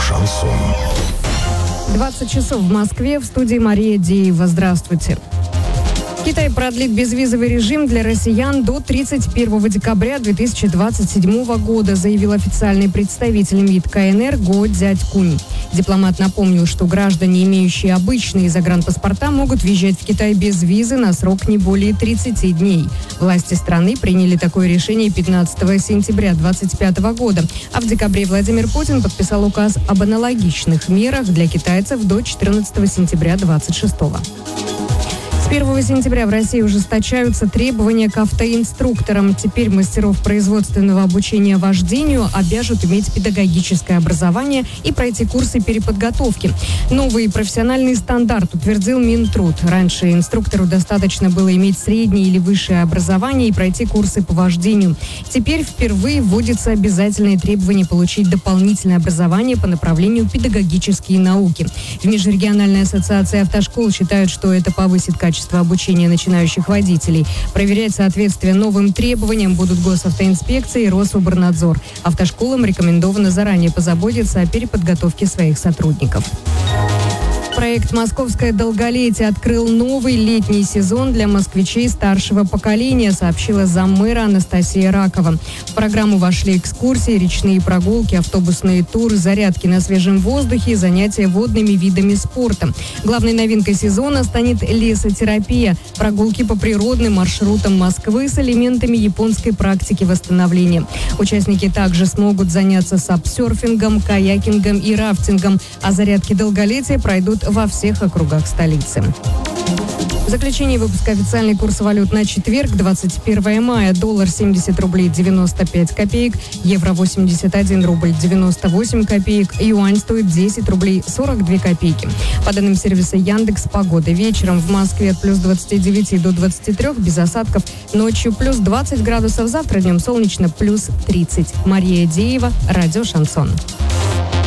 Шансон. 20 часов в Москве, в студии Мария Деева. Здравствуйте. Китай продлит безвизовый режим для россиян до 31 декабря 2027 года, заявил официальный представитель МИД КНР Го Цзядькунь. Дипломат напомнил, что граждане, имеющие обычные загранпаспорта, могут въезжать в Китай без визы на срок не более 30 дней. Власти страны приняли такое решение 15 сентября 2025 года, а в декабре Владимир Путин подписал указ об аналогичных мерах для китайцев до 14 сентября 2026 года. С 1 сентября в России ужесточаются требования к автоинструкторам. Теперь мастеров производственного обучения вождению обяжут иметь педагогическое образование и пройти курсы переподготовки. Новый профессиональный стандарт утвердил Минтруд. Раньше инструктору достаточно было иметь среднее или высшее образование и пройти курсы по вождению. Теперь впервые вводится обязательное требование получить дополнительное образование по направлению педагогические науки. В Межрегиональной ассоциации автошкол считают, что это повысит качество обучения начинающих водителей. Проверять соответствие новым требованиям будут госавтоинспекции и Рособорнадзор. Автошколам рекомендовано заранее позаботиться о переподготовке своих сотрудников. Проект «Московское долголетие» открыл новый летний сезон для москвичей старшего поколения, сообщила заммэра Анастасия Ракова. В программу вошли экскурсии, речные прогулки, автобусные туры, зарядки на свежем воздухе и занятия водными видами спорта. Главной новинкой сезона станет лесотерапия – прогулки по природным маршрутам Москвы с элементами японской практики восстановления. Участники также смогут заняться сапсерфингом, каякингом и рафтингом, а зарядки долголетия пройдут во всех округах столицы. В заключении выпуска официальный курс валют на четверг, 21 мая. Доллар 70 рублей 95 копеек, евро 81 рубль 98 копеек, юань стоит 10 рублей 42 копейки. По данным сервиса Яндекс, погода вечером в Москве от плюс 29 до 23, без осадков, ночью плюс 20 градусов, завтра днем солнечно плюс 30. Мария Деева, радио «Шансон».